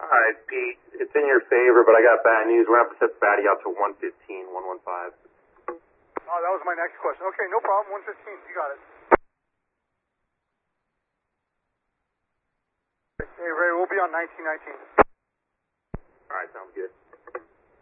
Alright, Pete, it's in your favor, but I got bad news. We're going to have to set the batty out to 115, 115. Oh, that was my next question. Okay, no problem, 115, you got it. Hey, Ray, we'll be on 1919. Alright, sounds good.